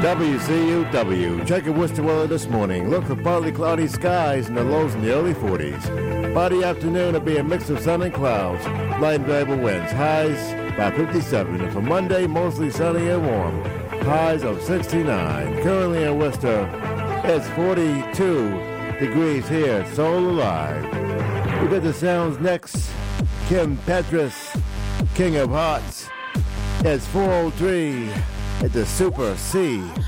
WCUW. Checking Worcester weather this morning. Look for partly cloudy skies and the lows in the early 40s. By the afternoon, it'll be a mix of sun and clouds. Light and variable winds. Highs by 57. And for Monday, mostly sunny and warm. Highs of 69. Currently in Worcester, it's 42 degrees here. Soul Alive. We get the sounds next. Kim Petras, King of Hearts. It's 403 at the Super C.